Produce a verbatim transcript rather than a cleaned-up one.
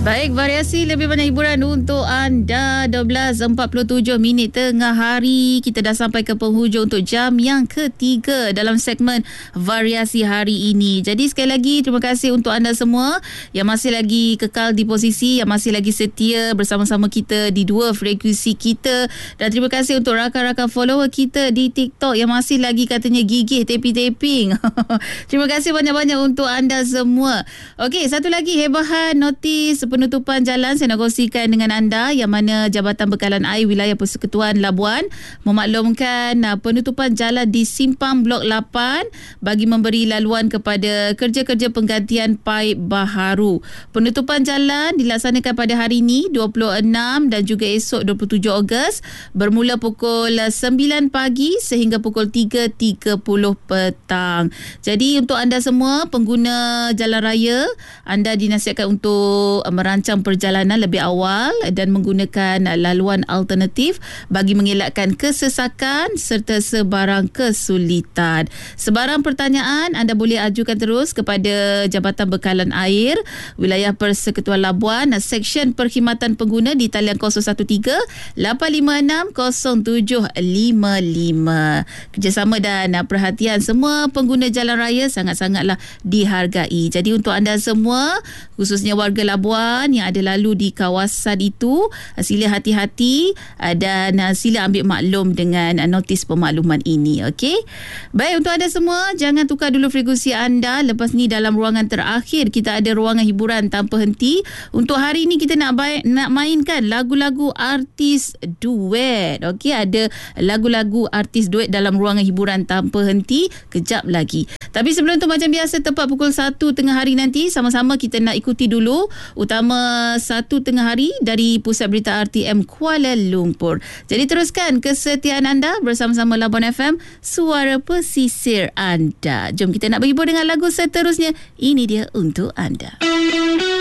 Baik, variasi lebih banyak hiburan untuk anda. Dua belas empat puluh tujuh minit tengah hari. Kita dah sampai ke penghujung untuk jam yang ketiga dalam segmen variasi hari ini. Jadi sekali lagi terima kasih untuk anda semua yang masih lagi kekal di posisi, yang masih lagi setia bersama-sama kita di dua frekuensi kita. Dan terima kasih untuk rakan-rakan follower kita di TikTok yang masih lagi katanya gigih taping-taping. Terima kasih banyak-banyak untuk anda semua. Okey, satu lagi hebahan notis penutupan jalan saya nak kongsikan dengan anda, yang mana Jabatan Bekalan Air Wilayah Persekutuan Labuan memaklumkan uh, penutupan jalan di Simpang Blok lapan bagi memberi laluan kepada kerja-kerja penggantian paip baharu. Penutupan jalan dilaksanakan pada hari ini dua puluh enam dan juga esok dua puluh tujuh Ogos bermula pukul sembilan pagi sehingga pukul tiga tiga puluh petang. Jadi untuk anda semua pengguna jalan raya, anda dinasihatkan untuk merancang perjalanan lebih awal dan menggunakan laluan alternatif bagi mengelakkan kesesakan serta sebarang kesulitan. Sebarang pertanyaan anda boleh ajukan terus kepada Jabatan Bekalan Air Wilayah Persekutuan Labuan, Seksyen Perkhidmatan Pengguna di talian kosong satu tiga lapan lima enam kosong tujuh lima lima. Kerjasama dan perhatian semua pengguna jalan raya sangat-sangatlah dihargai. Jadi untuk anda semua, khususnya warga Labuan yang ada lalu di kawasan itu, sila hati-hati dan sila ambil maklum dengan notis pemakluman ini. Okey. Baik, untuk anda semua, jangan tukar dulu frekuensi anda. Lepas ni dalam ruangan terakhir kita ada ruangan hiburan tanpa henti. Untuk hari ini kita nak baik, nak mainkan lagu-lagu artis duet. Okey, ada lagu-lagu artis duet dalam ruangan hiburan tanpa henti kejap lagi. Tapi sebelum tu macam biasa tepat pukul satu tengah hari nanti sama-sama kita nak ikuti dulu utama satu tengah hari dari Pusat Berita R T M Kuala Lumpur. Jadi teruskan kesetiaan anda bersama-sama Labuan F M, suara pesisir anda. Jom kita nak berhibur dengan lagu seterusnya. Ini dia untuk anda.